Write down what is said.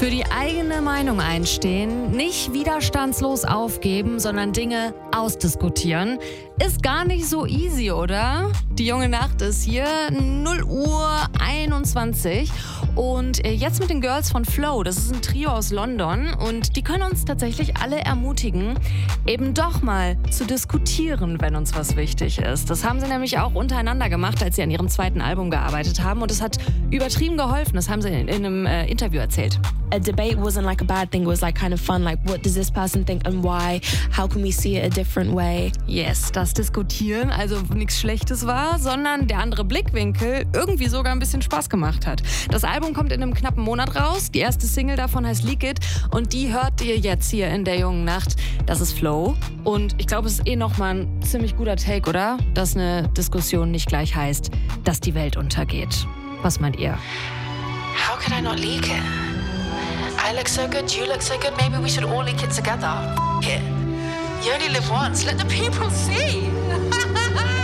Für die eigene Meinung einstehen, nicht widerstandslos aufgeben, sondern Dinge ausdiskutieren, ist gar nicht so easy, oder? Die junge Nacht ist hier, 0:21 und jetzt mit den Girls von Flow. Das ist ein Trio aus London und die können uns tatsächlich alle ermutigen, eben doch mal zu diskutieren, wenn uns was wichtig ist. Das haben sie nämlich auch untereinander gemacht, als sie an ihrem zweiten Album gearbeitet haben und es hat übertrieben geholfen. Das haben sie in einem Interview erzählt. A debate wasn't like a bad thing, it was like kind of fun, like what does this person think and why, how can we see it a different way? Yes, das Diskutieren also nichts Schlechtes war, sondern der andere Blickwinkel irgendwie sogar ein bisschen Spaß gemacht hat. Das Album kommt in einem knappen Monat raus, die erste Single davon heißt Leak It und die hört ihr jetzt hier in der jungen Nacht. Das ist Flow und ich glaube, es ist nochmal ein ziemlich guter Take, oder? Dass eine Diskussion nicht gleich heißt, dass die Welt untergeht. Was meint ihr? How could I not leak it? I look so good, you look so good, maybe we should all leak it together. F*** it. You only live once, let the people see.